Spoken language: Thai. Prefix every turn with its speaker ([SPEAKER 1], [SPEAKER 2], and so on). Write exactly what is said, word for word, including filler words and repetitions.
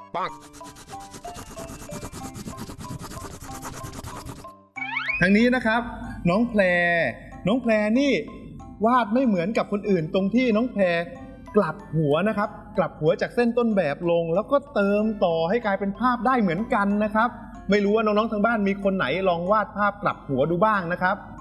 [SPEAKER 1] ทางนี้นะครับน้องแพรน้องแพรนี่วาดไม่เหมือนกับคนอื่นตรงที่น้องแพรกลับหัวนะครับกลับหัวจากเส้นต้นแบบลงแล้วก็เติมต่อให้กลายเป็นภาพได้เหมือนกันนะครับไม่รู้ว่าน้องๆทางบ้านมีคนไหนลองวาดภาพกลับหัวดูบ้างนะครับ